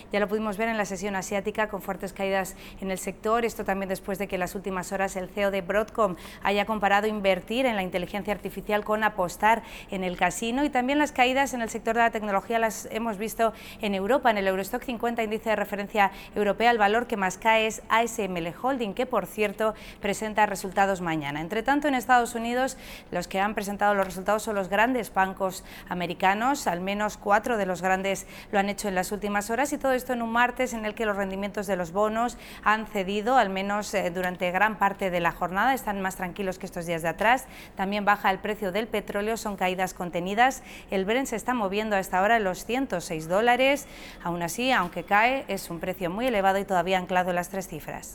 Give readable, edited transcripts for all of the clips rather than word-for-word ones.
Ya lo pudimos ver en la sesión asiática con fuertes caídas en el sector. Esto también después de que en las últimas horas el CEO de Broadcom haya comparado invertir en la inteligencia artificial con apostar en el casino. Y también las caídas en el sector de la tecnología las hemos visto en Europa. En el Eurostock 50, índice de referencia europea, el valor que más cae es ASML Holding, que por cierto presenta resultados mañana. Entre tanto, en Estados Unidos, los que han presentado los resultados son los grandes bancos americanos. Al menos 4 de los grandes lo han hecho en las últimas horas, y todo esto en un martes en el que los rendimientos de los bonos han cedido, al menos durante gran parte de la jornada. Están más tranquilos que estos días de atrás. También baja el precio del petróleo, son caídas contenidas. El Brent se está moviendo a esta hora en los $106. Aún así, aunque cae, es un precio muy elevado y todavía anclado en las 3 cifras.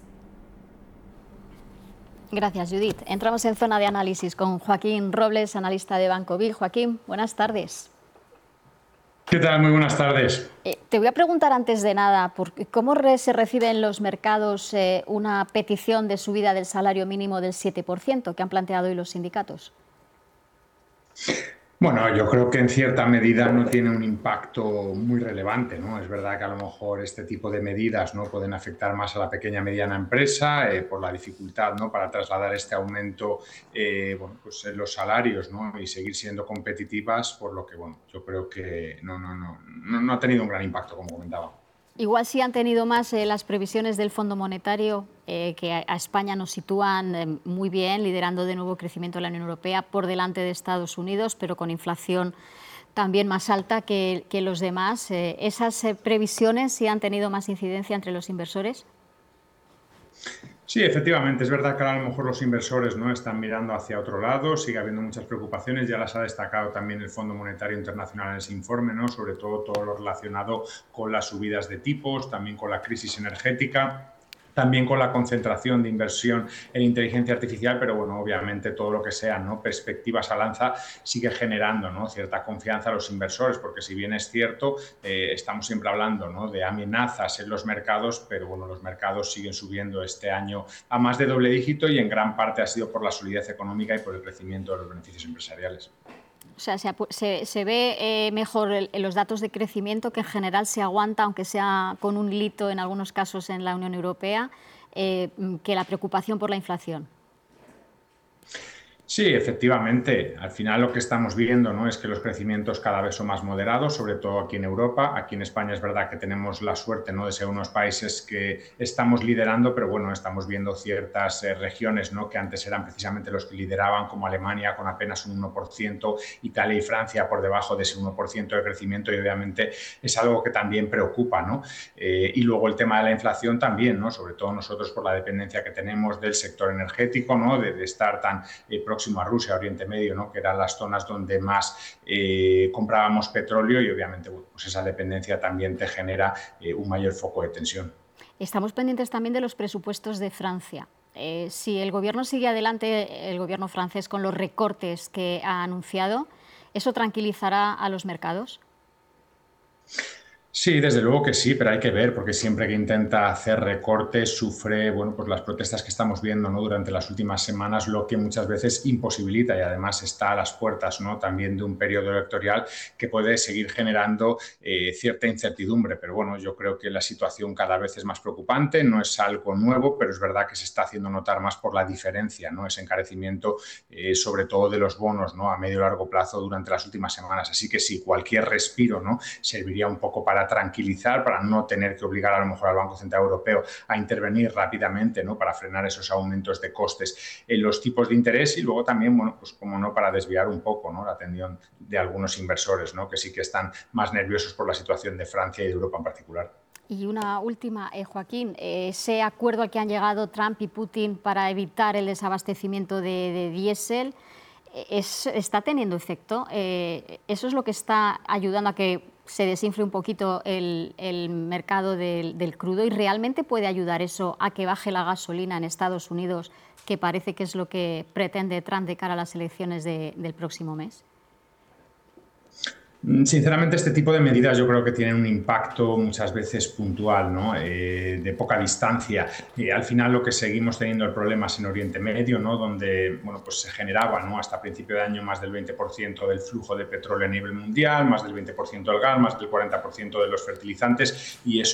Gracias, Judith. Entramos en zona de análisis con Joaquín Robles, analista de Banco Vill. Joaquín, buenas tardes. ¿Qué tal? Muy buenas tardes. Te voy a preguntar antes de nada, ¿cómo se recibe en los mercados una petición de subida del salario mínimo del 7% que han planteado hoy los sindicatos? Bueno, yo creo que en cierta medida no tiene un impacto muy relevante, ¿no? Es verdad que a lo mejor este tipo de medidas, ¿no?, pueden afectar más a la pequeña y mediana empresa por la dificultad, ¿no?, para trasladar este aumento bueno, pues en los salarios, ¿no?, y seguir siendo competitivas, por lo que bueno, yo creo que no ha tenido un gran impacto, como comentaba. Igual sí han tenido más las previsiones del Fondo Monetario, que a España nos sitúan muy bien, liderando de nuevo crecimiento de la Unión Europea por delante de Estados Unidos, pero con inflación también más alta que los demás. ¿Esas previsiones sí han tenido más incidencia entre los inversores? Sí, efectivamente, es verdad que ahora a lo mejor los inversores no están mirando hacia otro lado, sigue habiendo muchas preocupaciones, ya las ha destacado también el Fondo Monetario Internacional en ese informe, ¿no?, sobre todo lo relacionado con las subidas de tipos, también con la crisis energética, también con la concentración de inversión en inteligencia artificial, pero bueno, obviamente todo lo que sean, ¿no?, perspectivas al alza sigue generando, ¿no?, cierta confianza a los inversores, porque si bien es cierto, estamos siempre hablando, ¿no?, de amenazas en los mercados, pero bueno, los mercados siguen subiendo este año a más de doble dígito, y en gran parte ha sido por la solidez económica y por el crecimiento de los beneficios empresariales. O sea, se ve mejor los datos de crecimiento, que en general se aguanta, aunque sea con un hilito en algunos casos en la Unión Europea, que la preocupación por la inflación. Sí, efectivamente. Al final lo que estamos viendo, ¿no?, es que los crecimientos cada vez son más moderados, sobre todo aquí en Europa. Aquí en España es verdad que tenemos la suerte, ¿no?, de ser unos países que estamos liderando, pero bueno, estamos viendo ciertas regiones, ¿no?, que antes eran precisamente los que lideraban, como Alemania con apenas un 1%, Italia y Francia por debajo de ese 1% de crecimiento, y obviamente es algo que también preocupa, ¿no? Y luego el tema de la inflación también, ¿no?, sobre todo nosotros por la dependencia que tenemos del sector energético, ¿no?, de estar tan próximo a Rusia, Oriente Medio, ¿no?, que eran las zonas donde más comprábamos petróleo, y obviamente bueno, pues esa dependencia también te genera un mayor foco de tensión. Estamos pendientes también de los presupuestos de Francia. Si el gobierno sigue adelante, el gobierno francés, con los recortes que ha anunciado, ¿eso tranquilizará a los mercados? Sí, desde luego que sí, pero hay que ver, porque siempre que intenta hacer recortes sufre, bueno, pues las protestas que estamos viendo, ¿no?, durante las últimas semanas, lo que muchas veces imposibilita, y además está a las puertas, ¿no?, también de un periodo electoral que puede seguir generando cierta incertidumbre. Pero bueno, yo creo que la situación cada vez es más preocupante, no es algo nuevo, pero es verdad que se está haciendo notar más por la diferencia, ¿no?, ese encarecimiento, sobre todo de los bonos, ¿no?, a medio y largo plazo durante las últimas semanas. Así que sí, cualquier respiro, ¿no?, serviría un poco para tranquilizar, para no tener que obligar a lo mejor al Banco Central Europeo a intervenir rápidamente, ¿no?, para frenar esos aumentos de costes en los tipos de interés, y luego también, bueno, pues como no, para desviar un poco, ¿no?, la atención de algunos inversores, ¿no?, que sí que están más nerviosos por la situación de Francia y de Europa en particular. Y una última, Joaquín, ese acuerdo al que han llegado Trump y Putin para evitar el desabastecimiento de diésel, ¿está teniendo efecto? ¿Eso es lo que está ayudando a que se desinfle un poquito el mercado del crudo? ¿Y realmente puede ayudar eso a que baje la gasolina en Estados Unidos, que parece que es lo que pretende Trump de cara a las elecciones del próximo mes? Sinceramente, este tipo de medidas yo creo que tienen un impacto muchas veces puntual, ¿no?, de poca distancia. Al final lo que seguimos teniendo el problema es en Oriente Medio, ¿no?, donde bueno, pues se generaba, ¿no?, hasta principio de año más del 20% del flujo de petróleo a nivel mundial, más del 20% del gas, más del 40% de los fertilizantes, y eso